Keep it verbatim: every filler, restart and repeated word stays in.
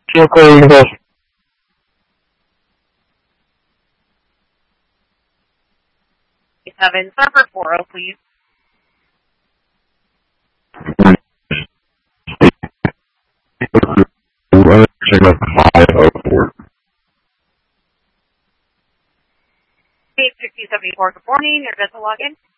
Circle Universe. Seven, Server four oh, please. five oh four. eight sixty seventy-four, good morning. Your vessel login.